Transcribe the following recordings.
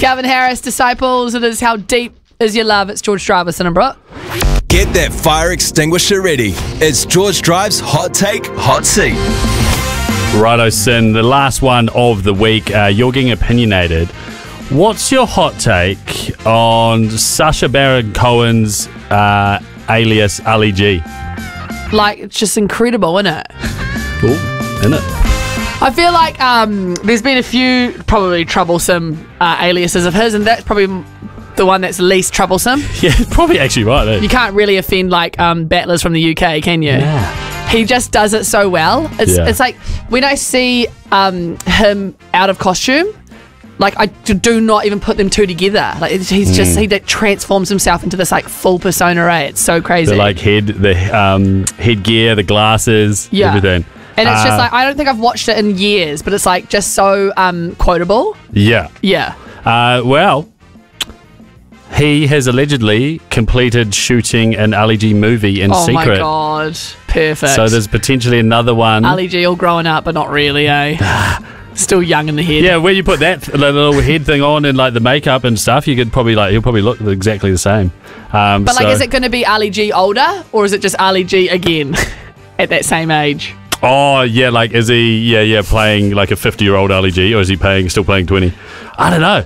Calvin Harris, Disciples. It is How Deep Is Your Love? It's George Drive with Brooke. Get that fire extinguisher ready. It's George Drive's Hot Take, Hot Seat. Righto, Sin, the last one of the week. You're getting opinionated. What's your hot take on Sacha Baron Cohen's alias Ali G? Like, it's just incredible, isn't it? Cool, isn't it? I feel like there's been a few probably troublesome aliases of his, and that's probably the one that's least troublesome. Yeah, probably actually right. Eh? You can't really offend like battlers from the UK, can you? Yeah. He just does it so well. It's like when I see him out of costume, like I do not even put them two together. Like he's just he transforms himself into this like full persona. Right? It's so crazy. The like headgear, the glasses, everything. And it's just like, I don't think I've watched it in years, but it's like just so quotable. Yeah. Yeah. Well, he has allegedly completed shooting an Ali G movie in secret. Oh my God. Perfect. So there's potentially another one. Ali G all growing up, but not really, eh? Still young in the head. Yeah, when you put that little head thing on and like the makeup and stuff, you could probably he'll probably look exactly the same. But like, is it going to be Ali G older, or is it just Ali G again at that same age? Oh, yeah, like, is he, playing like a 50-year-old Ali G, or is he still playing 20? I don't know.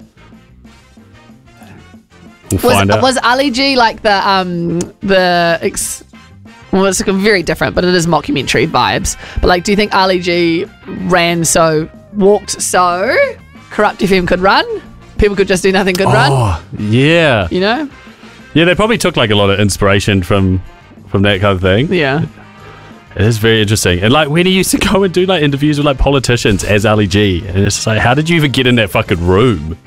We'll find out. Was Ali G like well, it's very different, but it is mockumentary vibes. But like, do you think Ali G walked so Corrupt FM could run? People could just do nothing could run? Oh, yeah. You know? Yeah, they probably took like a lot of inspiration from that kind of thing. Yeah. It is very interesting. And like when he used to go and do like interviews with like politicians as Ali G, and it's just like, how did you even get in that fucking room?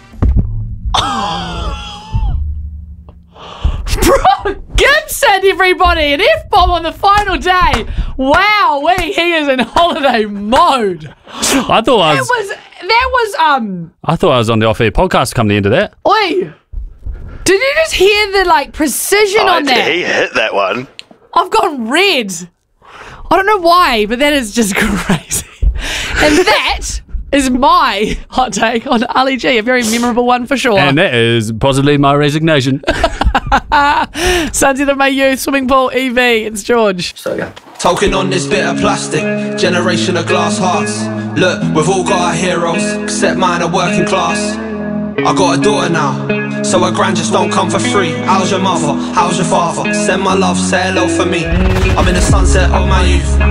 Bro, Gibson, everybody, an F-bomb on the final day. Wow, he is in holiday mode. I thought I was on the off-air podcast come the end of that. Oi, did you just hear the like precision on that? He hit that one. I've gone red. I don't know why, but that is just crazy. And that is my hot take on Ali G, a very memorable one for sure. And that is possibly my resignation. Sunset of my youth, swimming pool, EV. It's George. Talking on this bit of plastic, generation of glass hearts. Look, we've all got our heroes, except mine are working class. I got a daughter now, so her grand just don't come for free. How's your mother? How's your father? Send my love, say hello for me. I'm in the sunset of my youth.